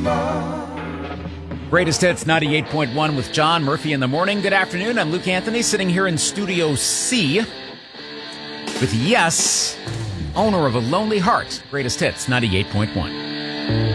Greatest Hits 98.1 with John Murphy in the morning. Good afternoon. I'm Luke Anthony, sitting here in Studio C with Yes, owner of A Lonely Heart. Greatest Hits 98.1.